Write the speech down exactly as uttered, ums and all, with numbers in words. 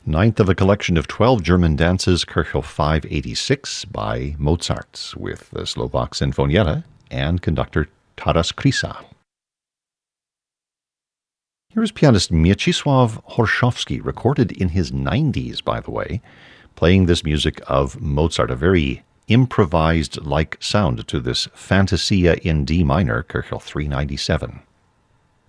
Ninth of a collection of twelve German dances, Köchel five eighty-six by Mozart, with the Slovak Sinfonietta and conductor Taras Krysa. Here's pianist Mieczysław Horszowski, recorded in his nineties, by the way, playing this music of Mozart, a very improvised-like sound to this Fantasia in D minor, Köchel three ninety-seven.